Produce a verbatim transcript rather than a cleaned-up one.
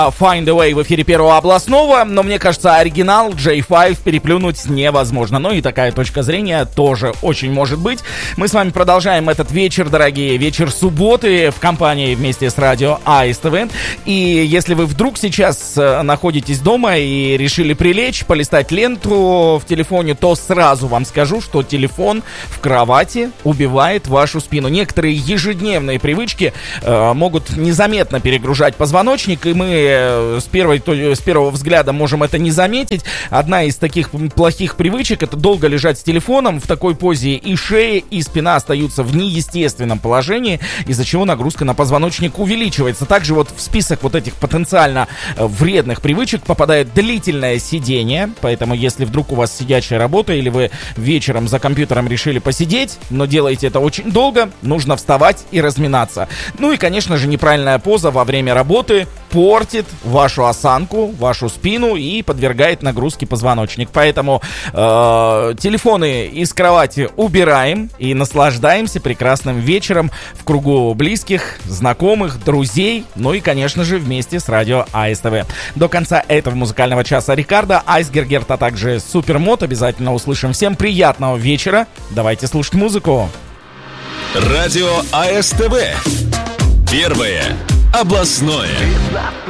Find a Way в эфире Первого областного, но мне кажется, оригинал джей пять переплюнуть невозможно. Ну и такая точка зрения тоже очень может быть. Мы с вами продолжаем этот вечер, дорогие, вечер субботы в компании вместе с радио АСТВ. И если вы вдруг сейчас находитесь дома и решили прилечь, полистать ленту в телефоне, то сразу вам скажу, что телефон в кровати убивает вашу спину. Некоторые ежедневные привычки э, могут незаметно перегружать позвоночник, и мы С, первой, то, с первого взгляда можем это не заметить. Одна из таких плохих привычек — это долго лежать с телефоном в такой позе, и шея, и спина остаются в неестественном положении, из-за чего нагрузка на позвоночник увеличивается. Также вот в список вот этих потенциально вредных привычек попадает длительное сидение, поэтому если вдруг у вас сидячая работа или вы вечером за компьютером решили посидеть, но делаете это очень долго, нужно вставать и разминаться. Ну и, конечно же, неправильная поза во время работы портит вашу осанку, вашу спину и подвергает нагрузке позвоночник. Поэтому э, телефоны из кровати убираем и наслаждаемся прекрасным вечером в кругу близких, знакомых, друзей, ну и, конечно же, вместе с радио АСТВ. До конца этого музыкального часа Рикардо, Айсгергерт, а также Супермод. Обязательно услышим. Всем приятного вечера. Давайте слушать музыку. Радио АСТВ. Первое областное.